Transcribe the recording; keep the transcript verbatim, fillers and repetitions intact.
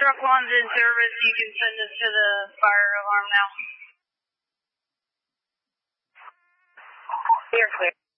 Truck one's in service. You can send us to the fire alarm now. You're clear.